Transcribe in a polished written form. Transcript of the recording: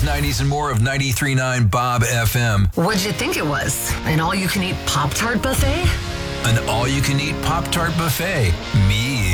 90s, and more of 93.9 Bob FM. What'd you think it was? An all-you-can-eat Pop-Tart buffet? An all-you-can-eat Pop-Tart buffet. Me